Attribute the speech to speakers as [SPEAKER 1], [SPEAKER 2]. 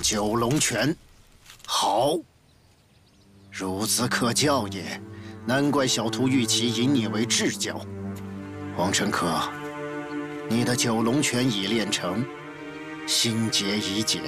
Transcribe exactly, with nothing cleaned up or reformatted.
[SPEAKER 1] 九龙拳，好，孺子可教也。难怪小徒玉琪引你为至教。王成科，你的九龙拳已练成，心结已解。